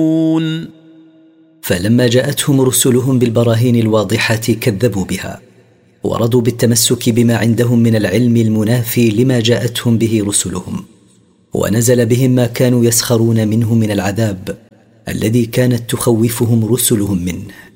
فلما جاءتهم رسلهم بالبراهين الواضحة كذبوا بها ورضوا بالتمسك بما عندهم من العلم المنافي لما جاءتهم به رسلهم، ونزل بهم ما كانوا يسخرون منه من العذاب الذي كانت تخوفهم رسلهم منه.